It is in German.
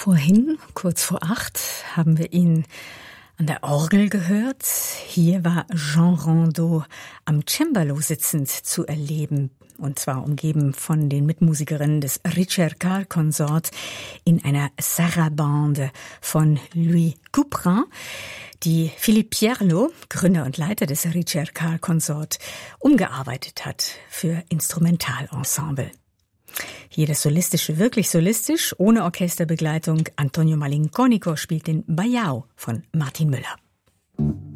Vorhin, kurz vor 8, haben wir ihn an der Orgel gehört. Hier war Jean Rondeau am Cembalo sitzend zu erleben, und zwar umgeben von den Mitmusikerinnen des Ricercar Consort in einer Sarabande von Louis Couperin, die Philippe Pierlot, Gründer und Leiter des Ricercar Consort, umgearbeitet hat für Instrumentalensemble. Hier das Solistische wirklich solistisch, ohne Orchesterbegleitung. Antonio Malinconico spielt den Baião von Martin Müller.